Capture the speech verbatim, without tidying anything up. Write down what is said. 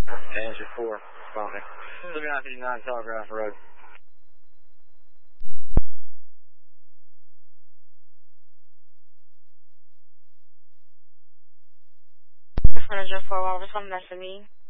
Engine four, responding. seventy-nine fifty-nine Telegraph Road. Manager four, what was on messing me?